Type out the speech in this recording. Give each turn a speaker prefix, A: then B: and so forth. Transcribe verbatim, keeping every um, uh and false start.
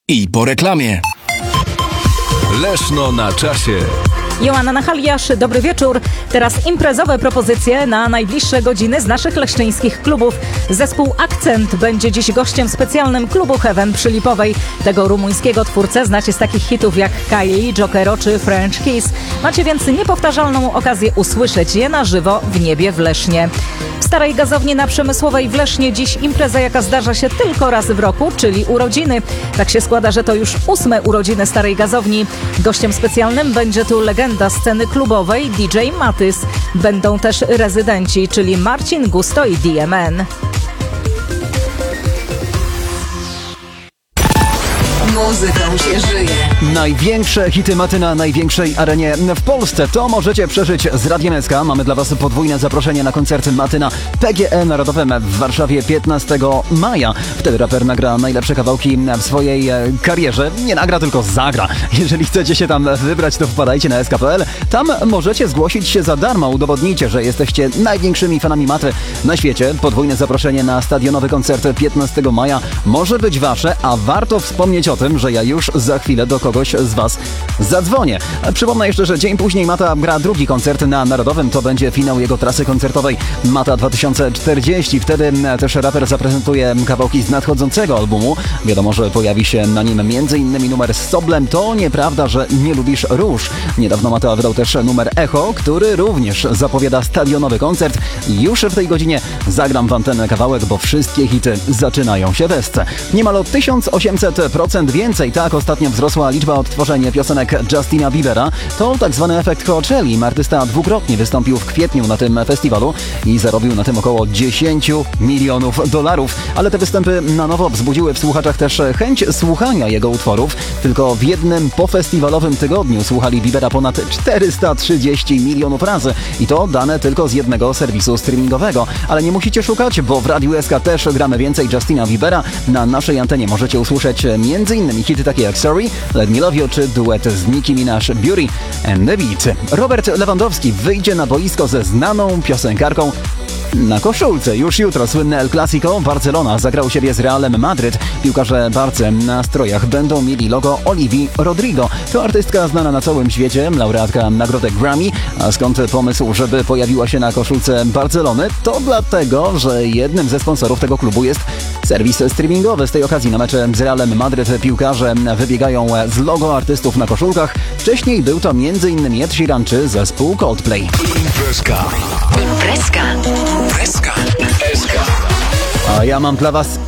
A: I po reklamie.
B: Leszno na czasie.
C: Joanna Nachaliasz, dobry wieczór. Teraz imprezowe propozycje na najbliższe godziny z naszych leszczyńskich klubów. Zespół Akcent będzie dziś gościem specjalnym klubu Heaven przy Lipowej. Tego rumuńskiego twórcę znacie z takich hitów jak Kylie, Jokero czy French Kiss. Macie więc niepowtarzalną okazję usłyszeć je na żywo w niebie w Lesznie. W Starej Gazowni na Przemysłowej w Lesznie dziś impreza, jaka zdarza się tylko raz w roku, czyli urodziny. Tak się składa, że to już ósme urodziny Starej Gazowni. Gościem specjalnym będzie tu legenda sceny klubowej D J Matys. Będą też rezydenci, czyli Marcin Gusto i D M N.
D: Muzyką się żyje.
E: Największe hity maty na największej arenie w Polsce. To możecie przeżyć z Radiem S K. Mamy dla Was podwójne zaproszenie na koncert maty na P G E Narodowym w Warszawie piętnastego maja. Wtedy raper nagra najlepsze kawałki w swojej karierze. Nie nagra, tylko zagra. Jeżeli chcecie się tam wybrać, to wpadajcie na S K kropka P L. Tam możecie zgłosić się za darmo. Udowodnijcie, że jesteście największymi fanami maty na świecie. Podwójne zaproszenie na stadionowy koncert piętnastego maja może być Wasze, a warto wspomnieć o tym, że ja już za chwilę do kogoś z Was zadzwonię. Przypomnę jeszcze, że dzień później Mata gra drugi koncert na Narodowym. To będzie finał jego trasy koncertowej Mata dwa tysiące czterdzieści. Wtedy też raper zaprezentuje kawałki z nadchodzącego albumu. Wiadomo, że pojawi się na nim między innymi numer z Soblem. To nieprawda, że nie lubisz róż. Niedawno Mata wydał też numer Echo, który również zapowiada stadionowy koncert. Już w tej godzinie zagram Wam ten kawałek, bo wszystkie hity zaczynają się w esce. Niemal o tysiąc osiemset procent więcej. Tak ostatnio wzrosła liczba odtworzeń piosenek Justina Biebera. To tak zwany efekt Coachelli. Artysta dwukrotnie wystąpił w kwietniu na tym festiwalu i zarobił na tym około dziesięć milionów dolarów. Ale te występy na nowo wzbudziły w słuchaczach też chęć słuchania jego utworów. Tylko w jednym pofestiwalowym tygodniu słuchali Biebera ponad czterysta trzydzieści milionów razy. I to dane tylko z jednego serwisu streamingowego. Ale nie musicie szukać, bo w Radiu S K też gramy więcej Justina Biebera. Na naszej antenie możecie usłyszeć między innymi hity takie jak Sorry, Let Me Love You czy duet z Nicki Minaj, Beauty and the Beat. Robert Lewandowski wyjdzie na boisko ze znaną piosenkarką na koszulce. Już jutro słynne El Clasico. Barcelona zagra u siebie z Realem Madryt. Piłkarze Barcy na strojach będą mieli logo Olivii Rodrigo. To artystka znana na całym świecie, laureatka nagrody Grammy. A skąd pomysł, żeby pojawiła się na koszulce Barcelony? To dlatego, że jednym ze sponsorów tego klubu jest serwis streamingowy. Z tej okazji na mecze z Realem Madryt piłkarze wybiegają z logo artystów na koszulkach. Wcześniej był to między innymi Ed Sheeran czy zespół Coldplay.
B: Imprezka.
D: Imprezka.
B: Imprezka. S K.
E: A ja mam dla Was